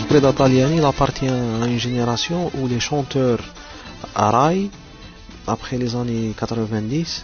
Reda Taliani, il appartient à une génération où les chanteurs araï, après les années 90,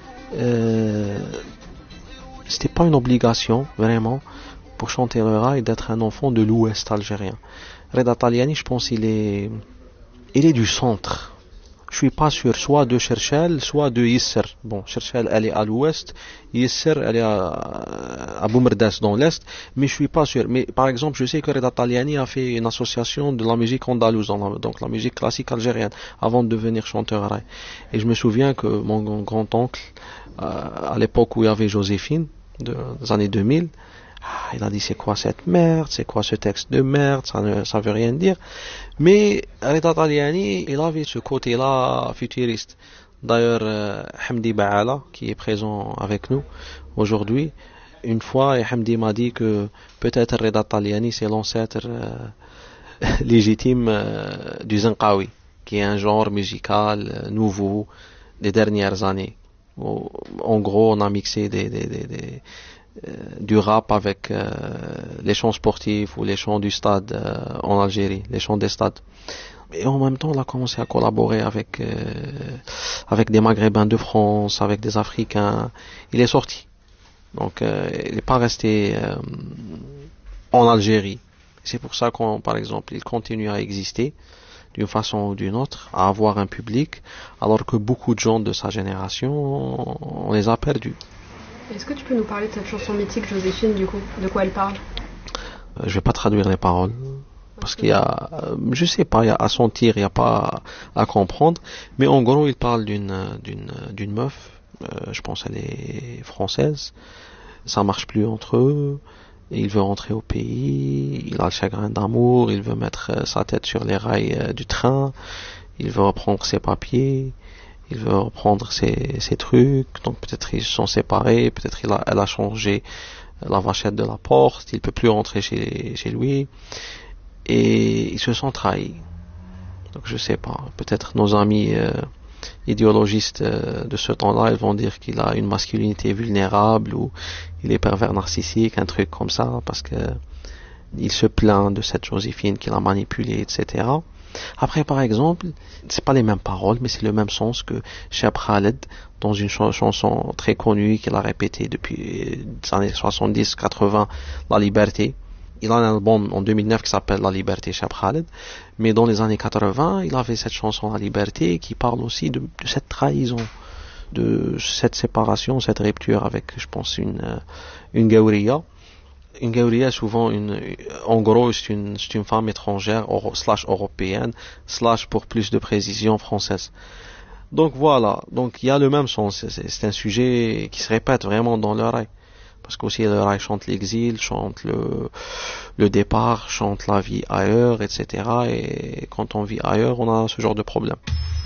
c'était pas une obligation, vraiment, pour chanter le raï d'être un enfant de l'ouest algérien. Reda Taliani, je pense, il est du centre. Je suis pas sûr, soit de Cherchel, soit de Yisser. Bon, Cherchel, elle est à l'ouest, Yisser, elle est à Boumerdès, dans l'est, mais je suis pas sûr. Mais par exemple, je sais que Reda Taliani a fait une association de la musique andalouse, donc la musique classique algérienne, avant de devenir chanteur araï. Et je me souviens que mon grand-oncle, à l'époque où il y avait Joséphine, des années 2000, il a dit c'est quoi cette merde, c'est quoi ce texte de merde, ça veut rien dire. Mais Reda Taliani, il avait ce côté-là futuriste. D'ailleurs, Hamdi Baala, qui est présent avec nous aujourd'hui, une fois, Hamdi m'a dit que peut-être Reda Taliani c'est l'ancêtre légitime du Zinqawi, qui est un genre musical nouveau des dernières années. En gros, on a mixé du rap avec les chants sportifs ou les chants du stade en Algérie, les chants des stades. Et en même temps, on a commencé à collaborer avec des Maghrébins de France, avec des Africains. Il est sorti. Donc, il n'est pas resté en Algérie. C'est pour ça par exemple, il continue à exister d'une façon ou d'une autre, à avoir un public, alors que beaucoup de gens de sa génération, on les a perdus. Est-ce que tu peux nous parler de cette chanson mythique Joséphine, du coup? De quoi elle parle? Je vais pas traduire les paroles, parce qu'il y a, je sais pas, il y a à sentir, il y a pas à comprendre, mais en gros, il parle d'une meuf, je pense elle est française, ça marche plus entre eux, il veut rentrer au pays, il a le chagrin d'amour, il veut mettre sa tête sur les rails du train, il veut reprendre ses papiers, il veut reprendre ses trucs, donc peut-être ils se sont séparés, peut-être elle a changé la vachette de la porte, il peut plus rentrer chez lui, et ils se sont trahis. Donc je sais pas, peut-être nos amis idéologistes de ce temps-là, ils vont dire qu'il a une masculinité vulnérable, ou il est pervers narcissique, un truc comme ça, parce que il se plaint de cette Joséphine qu'il a manipulée, etc. Après, par exemple, c'est pas les mêmes paroles, mais c'est le même sens que Cheb Khaled, dans une chanson très connue qu'il a répétée depuis les années 70-80, La Liberté. Il a un album en 2009 qui s'appelle La Liberté, Cheb Khaled, mais dans les années 80, il avait cette chanson La Liberté qui parle aussi de cette trahison, de cette séparation, cette rupture avec, je pense, une Gaouria. Une Gaouria, souvent, en gros, c'est une femme étrangère, / européenne, / pour plus de précision française. Donc voilà, donc il y a le même sens, c'est un sujet qui se répète vraiment dans le raï. Parce qu'aussi le raï chante l'exil, chante le départ, chante la vie ailleurs, etc. Et quand on vit ailleurs, on a ce genre de problème.